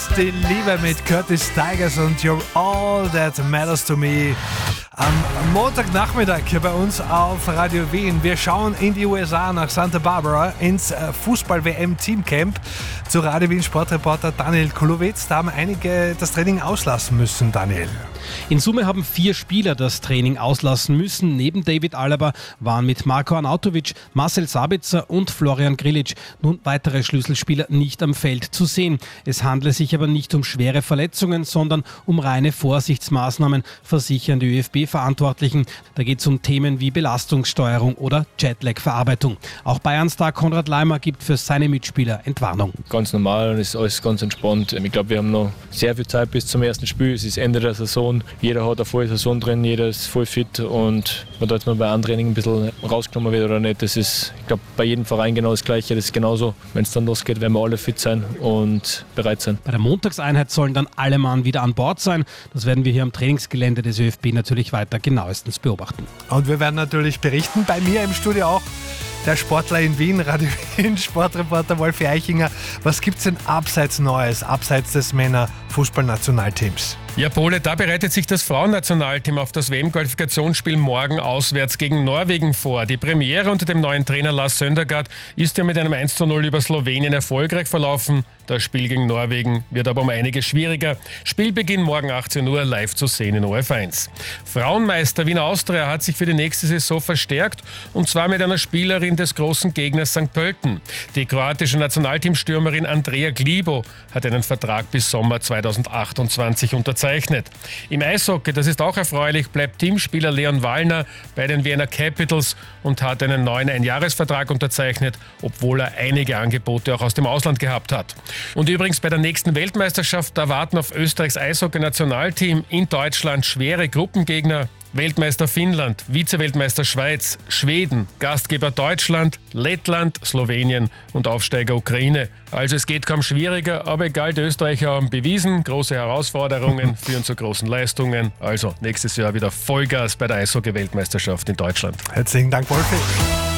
die Liebe mit Curtis Tigers und You're All That Matters to Me. Am Montagnachmittag hier bei uns auf Radio Wien. Wir schauen in die USA nach Santa Barbara ins Fußball-WM-Teamcamp zu Radio Wien Sportreporter Daniel Kulowitz. Da haben einige das Training auslassen müssen, Daniel. In Summe haben 4 Spieler das Training auslassen müssen. Neben David Alaba waren mit Marko Arnautovic, Marcel Sabitzer und Florian Grillitsch nun weitere Schlüsselspieler nicht am Feld zu sehen. Es handle sich aber nicht um schwere Verletzungen, sondern um reine Vorsichtsmaßnahmen, versichern die ÖFB-Verantwortlichen. Da geht es um Themen wie Belastungssteuerung oder Jetlag-Verarbeitung. Auch Bayern-Star Konrad Laimer gibt für seine Mitspieler Entwarnung. Ganz normal und ist alles ganz entspannt. Ich glaube, wir haben noch sehr viel Zeit bis zum ersten Spiel. Es ist Ende der Saison. Jeder hat eine volle Saison drin, jeder ist voll fit und wenn da jetzt mal bei einem Training ein bisschen rausgenommen wird oder nicht, das ist, ich glaube, bei jedem Verein genau das Gleiche. Das ist genauso. Wenn es dann losgeht, werden wir alle fit sein und bereit sein. Bei der Montagseinheit sollen dann alle Mann wieder an Bord sein. Das werden wir hier am Trainingsgelände des ÖFB natürlich weiter genauestens beobachten. Und wir werden natürlich berichten, bei mir im Studio auch der Sportler in Wien, Radio Wien Sportreporter Wolfi Eichinger. Was gibt's denn abseits Neues, abseits des Männer-Fußballnationalteams? Ja, Pole, da bereitet sich das Frauennationalteam auf das WM-Qualifikationsspiel morgen auswärts gegen Norwegen vor. Die Premiere unter dem neuen Trainer Lars Søndergaard ist ja mit einem 1:0 über Slowenien erfolgreich verlaufen. Das Spiel gegen Norwegen wird aber um einiges schwieriger. Spielbeginn morgen 18 Uhr live zu sehen in ORF1. Frauenmeister Wiener Austria hat sich für die nächste Saison verstärkt und zwar mit einer Spielerin des großen Gegners St. Pölten. Die kroatische Nationalteamstürmerin Andrea Glibo hat einen Vertrag bis Sommer 2028 unterzeichnet. Im Eishockey, das ist auch erfreulich, bleibt Teamspieler Leon Wallner bei den Vienna Capitals und hat einen neuen Einjahresvertrag unterzeichnet, obwohl er einige Angebote auch aus dem Ausland gehabt hat. Und übrigens bei der nächsten Weltmeisterschaft, da warten auf Österreichs Eishockey-Nationalteam in Deutschland schwere Gruppengegner. Weltmeister Finnland, Vize-Weltmeister Schweiz, Schweden, Gastgeber Deutschland, Lettland, Slowenien und Aufsteiger Ukraine. Also es geht kaum schwieriger, aber egal, die Österreicher haben bewiesen, große Herausforderungen führen zu großen Leistungen. Also nächstes Jahr wieder Vollgas bei der Eishockey-Weltmeisterschaft in Deutschland. Herzlichen Dank, Wolfi.